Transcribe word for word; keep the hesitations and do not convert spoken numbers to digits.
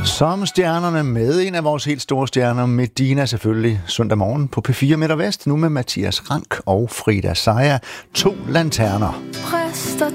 Som stjernerne med en af vores helt store stjerner, Medina selvfølgelig, søndag morgen på P fire Midt og Vest, nu med Mathias Rank og Frida Sejer. To lanterner.